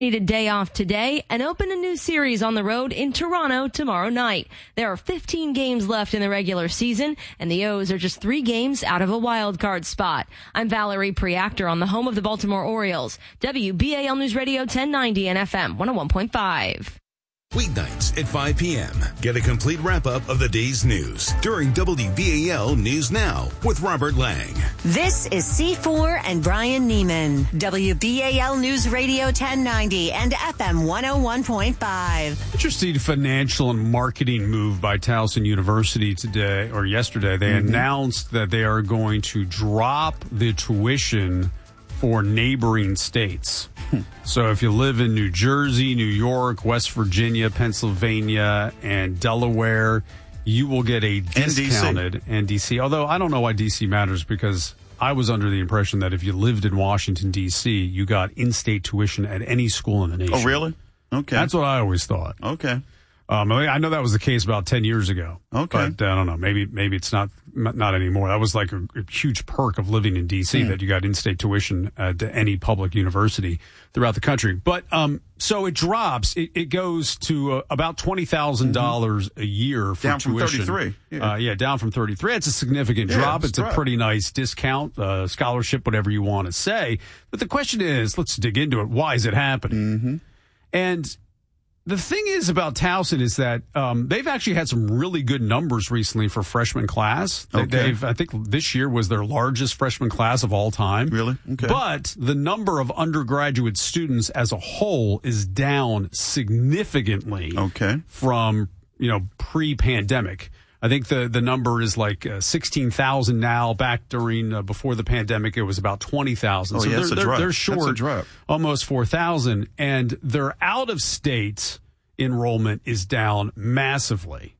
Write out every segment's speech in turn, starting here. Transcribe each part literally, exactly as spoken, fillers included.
Need a day off today and open a new series on the road in Toronto tomorrow night. There are fifteen games left in the regular season, and the O's are just three games out of a wild card spot. I'm Valerie Preactor on the home of the Baltimore Orioles, W B A L News Radio ten ninety and F M one oh one point five. Weeknights at five p.m. Get a complete wrap-up of the day's news during W B A L News Now with Robert Lang. This is C four and Brian Neiman. W B A L News Radio ten ninety and F M one oh one point five. Interesting financial and marketing move by Towson University today or yesterday. They mm-hmm. announced that they are going to drop the tuition for neighboring states. So if you live in New Jersey, New York, West Virginia, Pennsylvania, and Delaware, you will get a discounted and D C. Although I don't know why D C matters, because I was under the impression that if you lived in Washington, D C, you got in-state tuition at any school in the nation. Oh, really? Okay. That's what I always thought. Okay. Um, I know that was the case about ten years ago. Okay. But I don't know. Maybe maybe it's not not anymore. That was like a, a huge perk of living in D C, mm. that you got in-state tuition at any public university throughout the country. But um, so it drops. It, it goes to uh, about twenty thousand dollars mm-hmm. a year for down tuition. Down from thirty-three. Yeah. Uh, yeah, down from thirty-three. It's a significant yeah, drop. It's right. a pretty nice discount, uh, scholarship, whatever you want to say. But the question is, let's dig into it. Why is it happening? Mm-hmm. And the thing is about Towson is that um, they've actually had some really good numbers recently for freshman class. They, okay. They've, I think this year was their largest freshman class of all time. Really? Okay. But the number of undergraduate students as a whole is down significantly okay. from, you know, pre-pandemic. I think the, the number is like uh, sixteen thousand now. Back during, uh, before the pandemic, it was about twenty thousand. Oh, so yeah, they're, that's a they're, drop. they're That's short a drop. almost four thousand. And their out-of-state enrollment is down massively.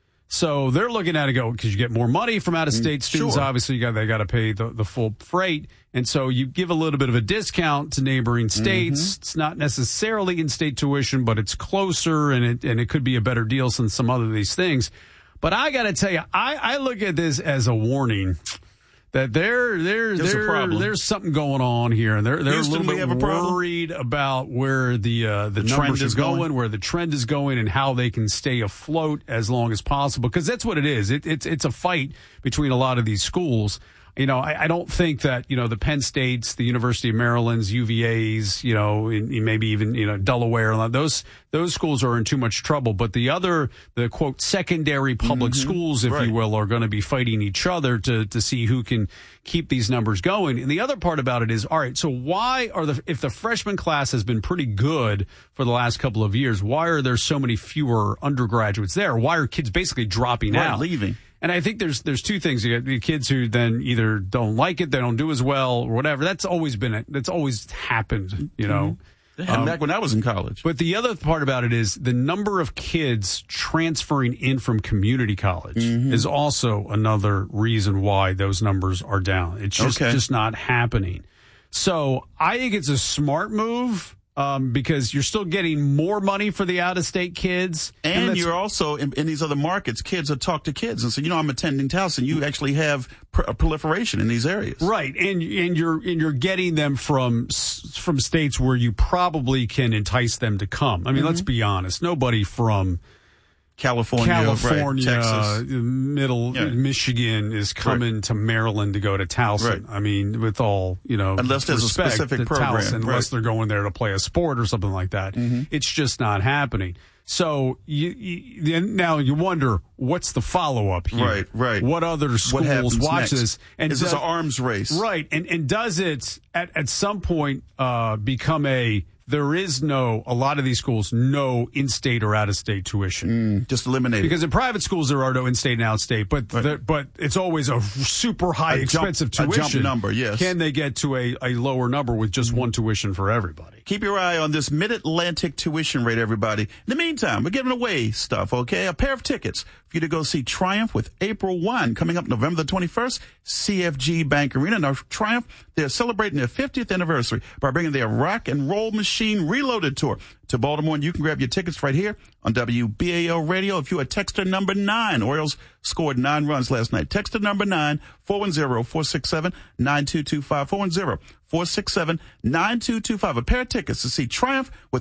So they're looking at it go, because you get more money from out-of-state students. Sure. Obviously, you got they got to pay the, the full freight. And so you give a little bit of a discount to neighboring states. Mm-hmm. It's not necessarily in-state tuition, but it's closer, and it, and it could be a better deal than some other of these things. But I got to tell you, I, I look at this as a warning that there, there, there's, there, a problem. there's something going on here, and they're they're Houston, a little we bit have a problem? worried about where the uh, the, The numbers trend are is going, going? where the trend is going, and how they can stay afloat as long as possible. Because that's what it is. It, it's it's a fight between a lot of these schools. You know, I, I don't think that, you know, the Penn States, the University of Maryland's, U V A's, you know, in, in maybe even, you know, Delaware, those those schools are in too much trouble. But the other, the quote, secondary public mm-hmm. schools, if right. you will, are going to be fighting each other to to see who can keep these numbers going. And the other part about it is, all right, so why are the, if the freshman class has been pretty good for the last couple of years, why are there so many fewer undergraduates there? Why are kids basically dropping right, out? leaving. And I think there's there's two things. You get the kids who then either don't like it, they don't do as well, or whatever. That's always been it. That's always happened, you know. It happened um, back when I was in college. But the other part about it is the number of kids transferring in from community college mm-hmm. is also another reason why those numbers are down. It's just okay. just not happening. So I think it's a smart move. Um, because you're still getting more money for the out-of-state kids. And, and you're also, in, in these other markets, kids will talk to kids. And so, you know, I'm attending Towson. You actually have pr- a proliferation in these areas. Right. And and you're and you're getting them from from states where you probably can entice them to come. I mean, mm-hmm. let's be honest. Nobody from California, California, right, Texas. Middle yeah. Michigan is coming right. to Maryland to go to Towson. Right. I mean, with all, you know, unless there's respect a specific to program, Towson, right. unless they're going there to play a sport or something like that. Mm-hmm. It's just not happening. So you, you now you wonder, what's the follow up here? Right, right. What other schools what watch next? this? And is this does, an arms race? Right. And and does it at at some point uh, become a there is no, a lot of these schools, no in-state or out-of-state tuition. Mm, just eliminate it. Because in private schools, there are no in-state and out-state, but right. but it's always a super high, a expensive jump, tuition. A jump number, yes. Can they get to a, a lower number with just mm-hmm. one tuition for everybody? Keep your eye on this Mid-Atlantic tuition rate, everybody. In the meantime, we're giving away stuff, okay? A pair of tickets for you to go see Triumph with April first, coming up November the twenty-first, C F G Bank Arena. Now, Triumph, they're celebrating their fiftieth anniversary by bringing their rock and roll machine Machine Reloaded Tour to Baltimore, and you can grab your tickets right here on W B A L Radio. If you're a texter number nine, Orioles scored nine runs last night. Texter number nine, four one zero, four six seven, nine two two five, four one zero, four six seven, nine two two five. A pair of tickets to see Triumph with